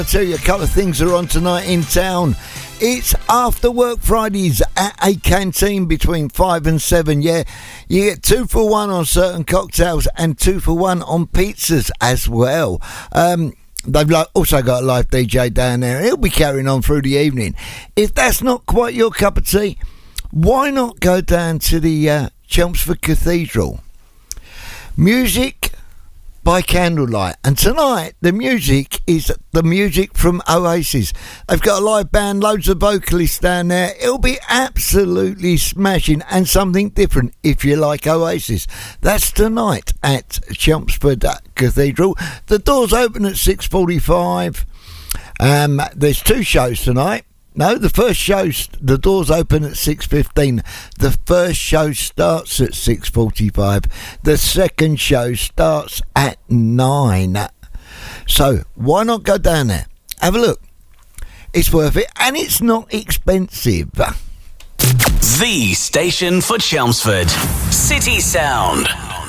I'll tell you a couple of things are on tonight in town. It's After Work Fridays at a canteen between 5 and 7. Yeah, you get 2 for 1 on certain cocktails and 2 for 1 on pizzas as well. They've also got a live DJ down there. He'll be carrying on through the evening. If that's not quite your cup of tea, why not go down to the Chelmsford Cathedral? Music by candlelight, and tonight the music is the music from Oasis. They've got a live band, loads of vocalists down there. It'll be absolutely smashing and something different if you like Oasis. That's tonight at Chelmsford Cathedral. The doors open at 6:45. There's 2 shows tonight. No, the first show, the doors open at 6:15. The first show starts at 6:45. The second show starts at 9. So why not go down there? Have a look. It's worth it, and it's not expensive. The station for Chelmsford. City Sound.